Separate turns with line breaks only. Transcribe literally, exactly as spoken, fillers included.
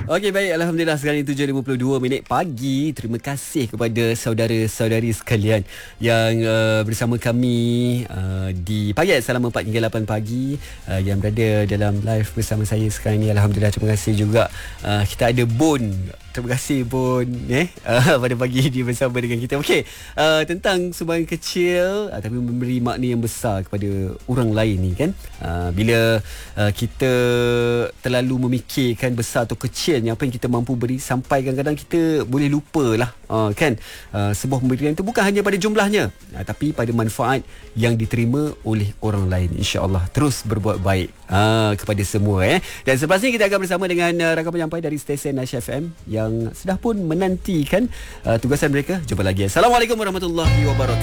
Okey, baik. Alhamdulillah sekarang ini tujuh lima puluh dua minit pagi. Terima kasih kepada saudara-saudari sekalian yang uh, bersama kami uh, di pagi selama empat hingga lapan pagi uh, yang berada dalam live bersama saya sekarang ini. Alhamdulillah, terima kasih juga. Uh, kita ada Bon. Terima kasih Bon eh uh, pada pagi ini bersama dengan kita. Okey, uh, tentang sumbangan kecil uh, tapi memberi makna yang besar kepada orang lain ni kan. Uh, bila uh, kita terlalu memikirkan besar atau kecilnya apa yang kita mampu beri, sampai kadang-kadang kita boleh lupalah uh, kan. Uh, sebuah pemberian itu bukan hanya pada jumlahnya uh, tapi pada manfaat yang diterima oleh orang lain. InsyaAllah terus berbuat baik uh, kepada semua eh. Dan selepas ini kita akan bersama dengan uh, rakan penyampai dari stesen Nasha F M yang sudah pun menantikan uh, tugasan mereka. Jumpa lagi. Assalamualaikum warahmatullahi wabarakatuh.